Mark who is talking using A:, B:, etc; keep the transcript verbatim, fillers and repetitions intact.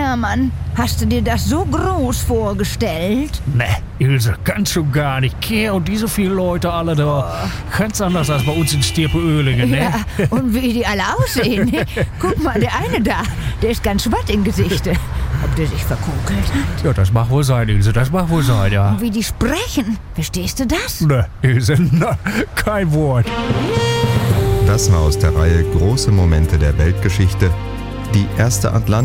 A: Hermann, hast du dir das so groß vorgestellt?
B: Ne, Ilse, ganz und gar nicht. Kehr und diese vielen Leute alle da. Ganz anders als bei uns in Stirpe-Oehlingen, ne?
A: Ja, und wie die alle aussehen. Ne? Guck mal, der eine da, der ist ganz schwatt im Gesicht. Ob der sich verkokelt hat?
B: Ja, das mag wohl sein, Ilse, das mag wohl sein, ja.
A: Und wie die sprechen, verstehst du das?
B: Ne, Ilse, na, kein Wort.
C: Das war aus der Reihe Große Momente der Weltgeschichte. Die erste Atlantik